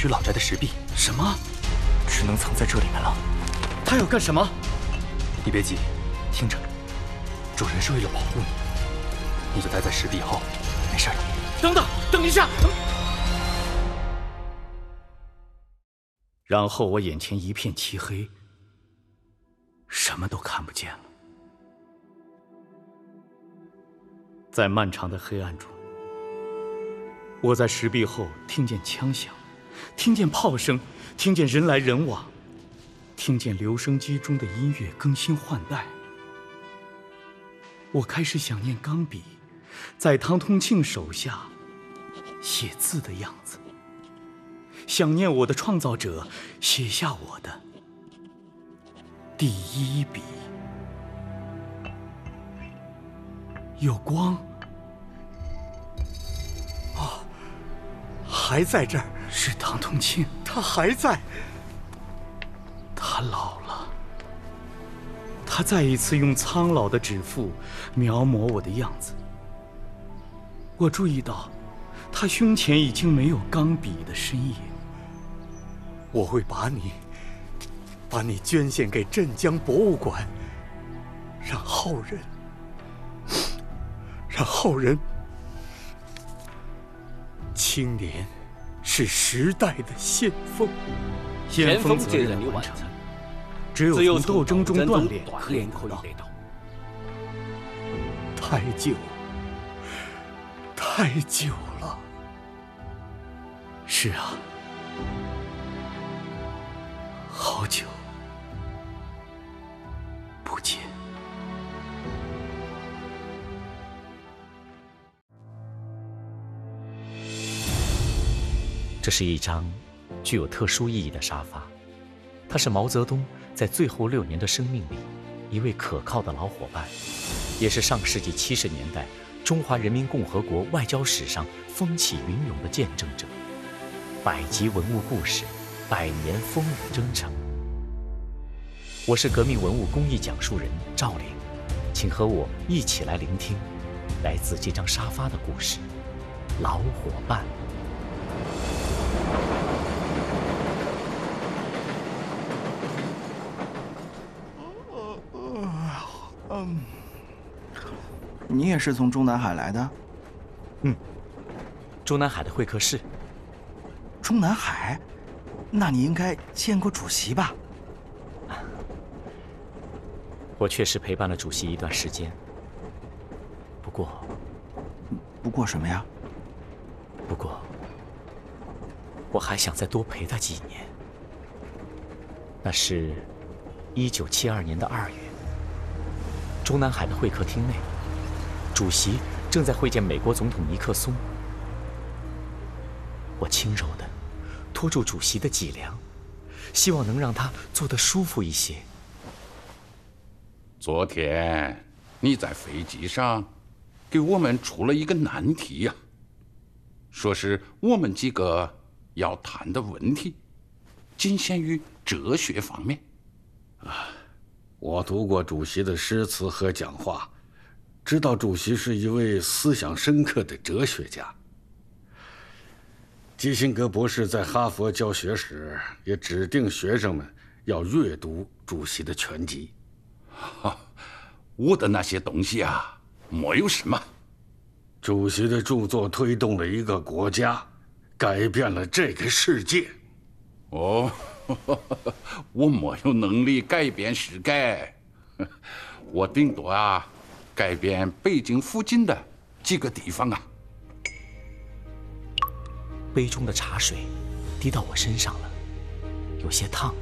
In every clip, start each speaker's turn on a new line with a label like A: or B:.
A: 区老宅的石壁。
B: 什么？
C: 只能藏在这里面了。
B: 他要干什么？
A: 你别急，听着，主人是为了保护你，你就待在石壁后，没事的。
B: 等等，等一下！然后我眼前一片漆黑，什么都看不见了。在漫长的黑暗中，我在石壁后听见枪响，听见炮声，听见人来人往，听见留声机中的音乐更新换代。我开始想念钢笔在唐通庆手下写字的样子，想念我的创造者写下我的第一笔。有光，
D: 啊，还在这儿。
B: 是唐通庆，
D: 他还在。
B: 他老了，他再一次用苍老的指腹描摹我的样子。我注意到他胸前已经没有钢笔的身影。
D: 我会把你捐献给镇江博物馆，让后人。青年是时代的先锋，
B: 先锋责任的完成，只有从斗争中锻炼可以得到。
D: 太久了。
B: 是啊，好久不见。
C: 这是一张具有特殊意义的沙发，它是毛泽东在最后6年的生命里一位可靠的老伙伴，也是上世纪70年代中华人民共和国外交史上风起云涌的见证者。100集文物故事，100年风雨征程。我是革命文物公益讲述人赵玲，请和我一起来聆听来自这张沙发的故事——老伙伴。
E: 你也是从中南海来的？
C: 中南海的会客室。
E: 中南海？那你应该见过主席吧？
C: 我确实陪伴了主席一段时间，
E: 不过什么呀？
C: 不过我还想再多陪他几年。那是1972年的2月，中南海的会客厅内，主席正在会见美国总统尼克松。我轻柔地拖住主席的脊梁，希望能让他坐得舒服一些。
F: 昨天你在飞机上给我们出了一个难题呀，说是我们几个要谈的问题仅限于哲学方面。
G: 我读过主席的诗词和讲话，知道主席是一位思想深刻的哲学家。基辛格博士在哈佛教学时也指定学生们要阅读主席的全集。
F: 我的那些东西啊，没有什么。
G: 主席的著作推动了一个国家，改变了这个世界。
F: 哦，我没有能力改变世界，我顶多改变北京附近的几个地方啊。
C: 杯中的茶水滴到我身上了，有些烫。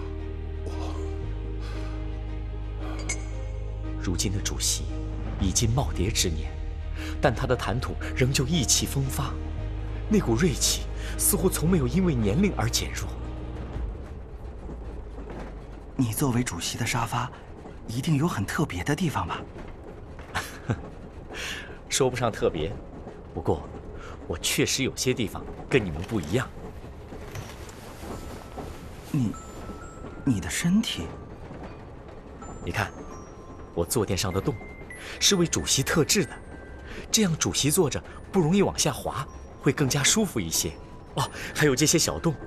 C: 如今的主席已经耄耋之年，但他的谈吐仍旧意气风发，那股锐气似乎从没有因为年龄而减弱。
E: 你作为主席的沙发，一定有很特别的地方吧？
C: 说不上特别，不过我确实有些地方跟你们不一样。
E: 你的身体，
C: 你看，我坐垫上的洞是为主席特制的，这样主席坐着不容易往下滑，会更加舒服一些。哦，还有这些小洞